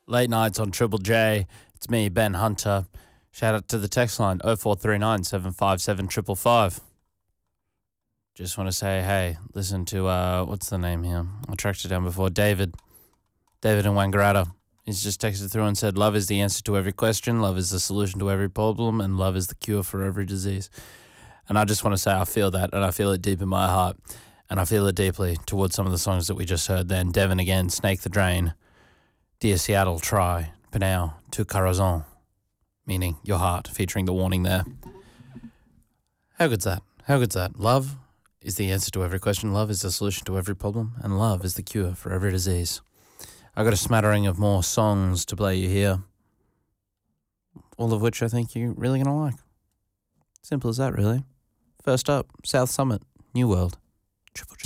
Late nights on Triple J. It's me, Ben Hunter. Shout out to the text line 0439 757 555. Just want to say, hey, listen to, what's the name here? I tracked it down before. David in Wangaratta. He's just texted through and said, love is the answer to every question, love is the solution to every problem, and love is the cure for every disease. And I just want to say I feel that, and I feel it deep in my heart, and I feel it deeply towards some of the songs that we just heard then. Devon again, Snake the Drain, Dear Seattle, Try, Pinau, Tu Corazon, meaning your heart, featuring the warning there. How good's that? How good's that? Love is the answer to every question, love is the solution to every problem, and love is the cure for every disease. I got a smattering of more songs to play you here, all of which I think you're really going to like. Simple as that, really. First up, South Summit, New World, Triple J.